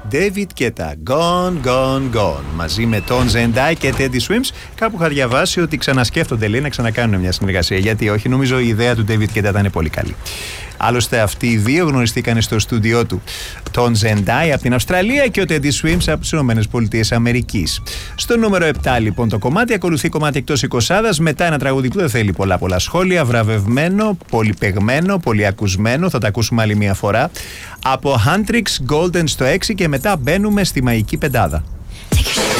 David Guetta, Gone, Gone, Gone. Μαζί με Tom Zendai και Teddy Swims. Κάπου είχα διαβάσει ότι ξανασκέφτονται, λέει, να ξανακάνουν μια συνεργασία. Γιατί όχι, νομίζω η ιδέα του David Guetta ήταν πολύ καλή. Άλλωστε, αυτοί οι δύο γνωριστήκαν στο στούντιό του. Tom Zendai από την Αυστραλία και ο Teddy Swims από τις ΗΠΑ. Στο νούμερο 7, λοιπόν, το κομμάτι ακολουθεί κομμάτι εκτός 20, μετά ένα τραγούδι που δεν θέλει πολλά σχόλια, βραβευμένο, πολυπαιγμένο, πολυακουσμένο. Θα τα ακούσουμε άλλη μια φορά. Από Huntrix Golden στο 6 και μετά μπαίνουμε στη μαγική πεντάδα.